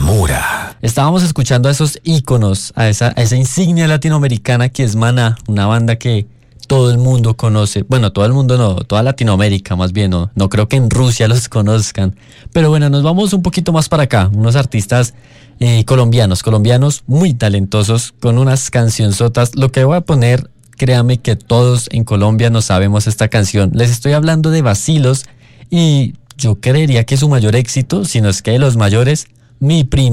Zamora. Estábamos escuchando a esos íconos, a esa insignia latinoamericana que es Maná, una banda que todo el mundo conoce. Bueno, todo el mundo no, toda Latinoamérica más bien, no creo que en Rusia los conozcan. Pero bueno, nos vamos un poquito más para acá, unos artistas colombianos muy talentosos, con unas cancionzotas. Lo que voy a poner, créame que todos en Colombia no sabemos esta canción. Les estoy hablando de Vacilos y yo creería que su mayor éxito, si no es que de los mayores, Mi Primer